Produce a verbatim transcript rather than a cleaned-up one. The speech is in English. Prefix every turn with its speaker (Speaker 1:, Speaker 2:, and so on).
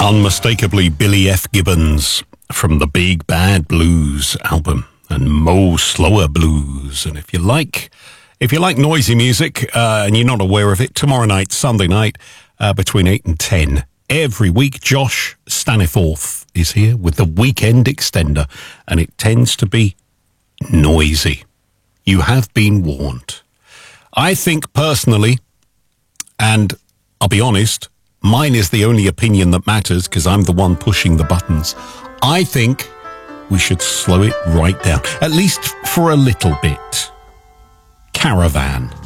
Speaker 1: Unmistakably Billy F. Gibbons from the Big Bad Blues album and Mo Slower Blues. And if you like, if you like noisy music uh, and you're not aware of it, tomorrow night, Sunday night, uh, between eight and ten, every week, Josh Staniforth is here with the Weekend Extender, and it tends to be noisy. You have been warned. I think personally, and I'll be honest, mine is the only opinion that matters because I'm the one pushing the buttons. I think we should slow it right down, at least for a little bit. Caravan.